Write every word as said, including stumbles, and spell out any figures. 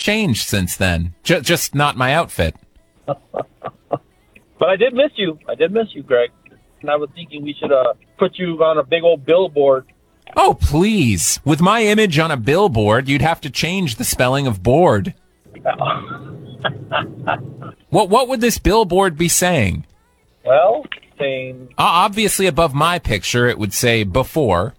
changed since then. J- just not my outfit. But I did miss you. I did miss you, Greg. And I was thinking we should uh, put you on a big old billboard. Oh, please. With my image on a billboard, you'd have to change the spelling of board. What what would this billboard be saying? Well, saying... Uh, obviously, above my picture, it would say before.